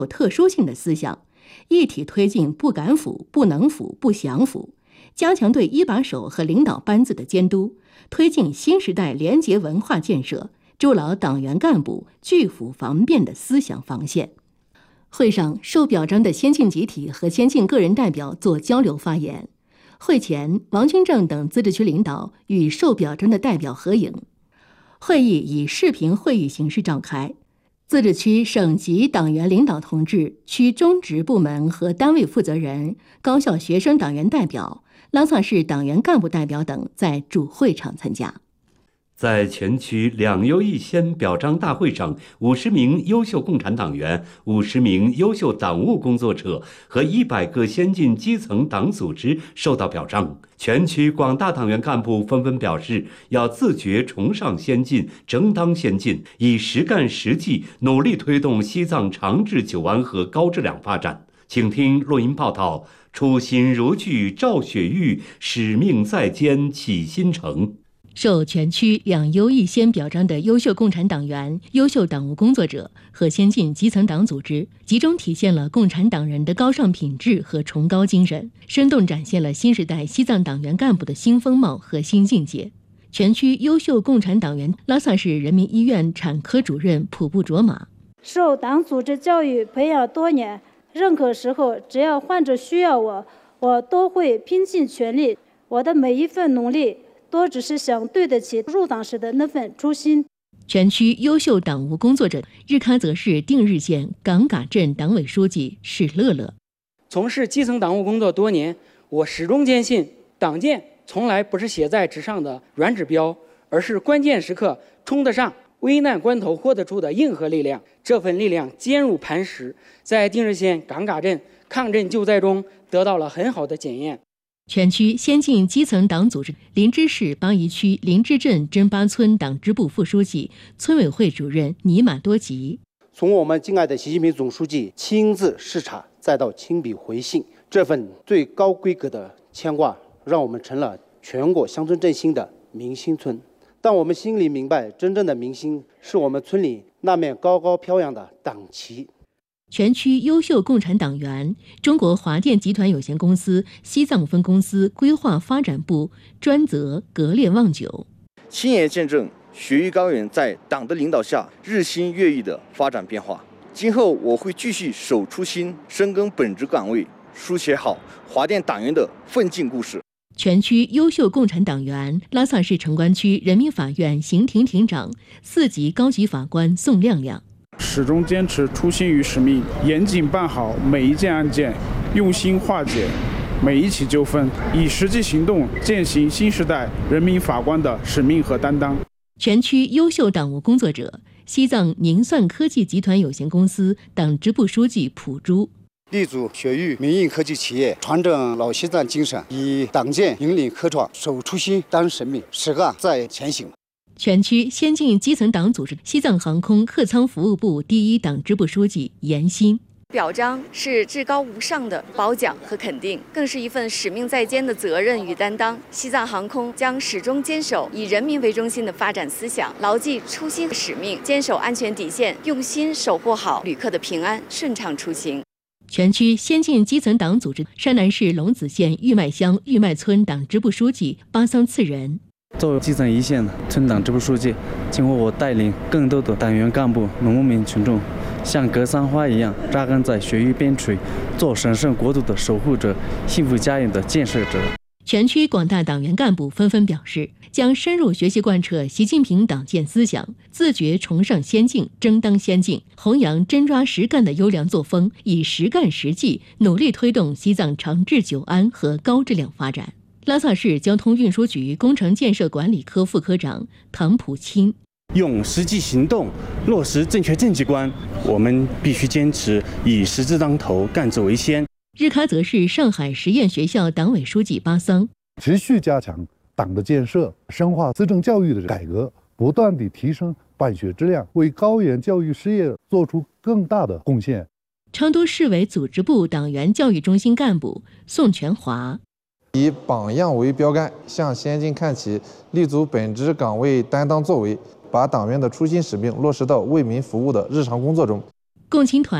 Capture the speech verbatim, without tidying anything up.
有特殊性的思想，一体推进不敢腐、不能腐、不想腐，加强对一把手和领导班子的监督，推进新时代廉洁文化建设，筑牢党员干部拒腐防变的思想防线。会上，受表彰的先进集体和先进个人代表做交流发言。会前，王军正等自治区领导与受表彰的代表合影。会议以视频会议形式召开，自治区省级党员领导同志、区中职部门和单位负责人、高校学生党员代表、拉萨市党员干部代表等在主会场参加。 在全区两优一先表彰大会上，五十名优秀共产党员、五十名优秀党务工作者和一百个先进基层党组织受到表彰。全区广大党员干部纷纷表示，要自觉崇尚先进、争当先进，以实干实际努力推动西藏长治久安和高质量发展。请听录音报道：初心如炬照雪域，使命在肩启新程。 受全区两优一先表彰的优秀共产党员、优秀党务工作者和先进基层党组织，集中体现了共产党人的高尚品质和崇高精神，生动展现了新时代西藏党员干部的新风貌和新境界。全区优秀共产党员拉萨市人民医院产科主任普布卓玛： 受党组织教育培养多年，任何时候只要患者需要我，我都会拼尽全力。我的每一份努力都只是想对得起入党时的那份初心。 全区优秀党务工作者，日喀则市定日县岗嘎镇党委书记史乐乐： 从事基层党务工作多年，我始终坚信，党建从来不是写在纸上的软指标，而是关键时刻冲得上、危难关头豁得出的硬核力量。这份力量坚如磐石，在定日县岗嘎镇抗震救灾中得到了很好的检验。 全区先进基层党组织，林芝市巴宜区林芝镇真巴村党支部副书记、村委会主任尼玛多吉： 从我们敬爱的习近平总书记亲自视察，再到亲笔回信，这份最高规格的牵挂，让我们成了全国乡村振兴的明星村。但我们心里明白，真正的明星是我们村里那面高高飘扬的党旗。 全区优秀共产党员，中国华电集团有限公司西藏分公司规划发展部专责格列旺久： 亲眼见证雪域高原在党的领导下日新月异的发展变化。今后我会继续守初心，深耕本职岗位，书写好华电党员的奋进故事。 全区优秀共产党员，拉萨市城关区人民法院刑庭庭长、四级高级法官宋亮亮： 始终坚持初心与使命，严谨办好每一件案件，用心化解每一起纠纷，以实际行动践行新时代人民法官的使命和担当。 全区优秀党务工作者，西藏宁算科技集团有限公司党支部书记朴珠： 立足雪域民营科技企业，传承老西藏精神，以党建引领科创，守初心当使命，实干在前行。 全区先进基层党组织，西藏航空客舱服务部第一党支部书记严新： 表彰是至高无上的褒奖和肯定，更是一份使命在肩的责任与担当。西藏航空将始终坚守以人民为中心的发展思想，牢记初心和使命，坚守安全底线，用心守护好旅客的平安顺畅出行。 全区先进基层党组织，山南市龙子县玉麦乡玉麦村党支部书记巴桑次仁： 作为基层一线的村党支部书记，今后我带领更多的党员干部、农民群众，像格桑花一样扎根在雪域边陲，做神圣国土的守护者、幸福家园的建设者。 全区广大党员干部纷纷表示，将深入学习贯彻习近平党建思想，自觉崇尚先进、争当先进，弘扬真抓实干的优良作风，以实干实际努力推动西藏长治久安和高质量发展。拉萨市交通运输局工程建设管理科副科长唐普钦： 用实际行动落实正确政绩观，我们必须坚持以实质当头、干字为先。 日喀则市上海实验学校党委书记巴桑： 持续加强党的建设，深化资政教育的改革，不断地提升办学质量，为高原教育事业做出更大的贡献。 昌都市委组织部党员教育中心干部宋全华： 以榜样为标杆，向先进看齐，立足本职岗位担当作为，把党员的初心使命落实到为民服务的日常工作中。 共青团